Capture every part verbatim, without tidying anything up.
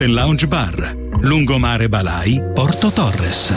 Lounge Bar, Lungomare Balai, Porto Torres.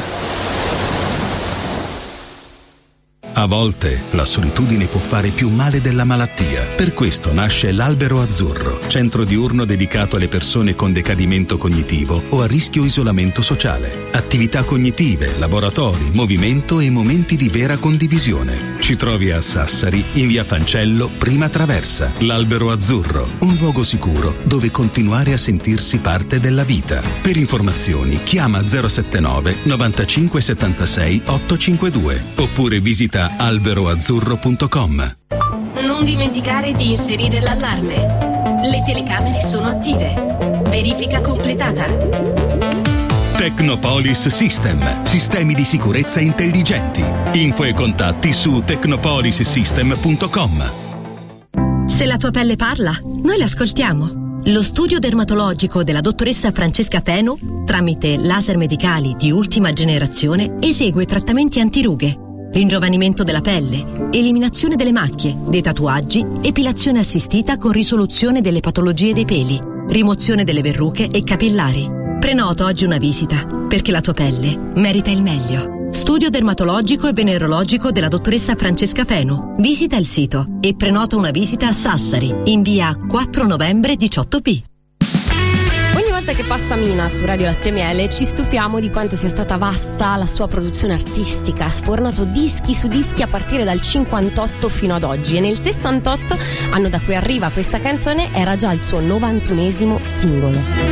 A volte la solitudine può fare più male della malattia. Per questo nasce l'Albero Azzurro, centro diurno dedicato alle persone con decadimento cognitivo o a rischio isolamento sociale. Attività cognitive, laboratori, movimento e momenti di vera condivisione. Ci trovi a Sassari, in via Fancello, prima traversa. L'Albero Azzurro, un luogo sicuro dove continuare a sentirsi parte della vita. Per informazioni chiama zero sette nove novantacinque settantasei ottocentocinquantadue oppure visita alberoazzurro punto com. Non dimenticare di inserire l'allarme. Le telecamere sono attive. Verifica completata. Technopolis System, sistemi di sicurezza intelligenti. Info e contatti su technopolis system punto com. Se la tua pelle parla, noi l'ascoltiamo. Lo studio dermatologico della dottoressa Francesca Feno, tramite laser medicali di ultima generazione, esegue trattamenti antirughe, ringiovanimento della pelle, eliminazione delle macchie, dei tatuaggi, epilazione assistita con risoluzione delle patologie dei peli, rimozione delle verruche e capillari. Prenota oggi una visita, perché la tua pelle merita il meglio. Studio dermatologico e venerologico della dottoressa Francesca Feno. Visita il sito e prenota una visita a Sassari, in via quattro novembre diciotto B. Ogni volta che passa Mina su Radio Latte e Miele ci stupiamo di quanto sia stata vasta la sua produzione artistica. Ha sfornato dischi su dischi a partire dal cinquantotto fino ad oggi, e nel sessantotto, anno da cui arriva questa canzone, era già il suo novantunesimo singolo.